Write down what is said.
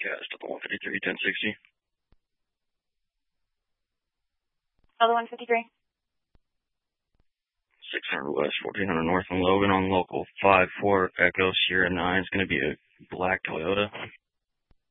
Cast up 153, 1060. Other 153. 600 West, 1400 North in Logan on local 54 Echo Sierra 9. It's going to be a black Toyota.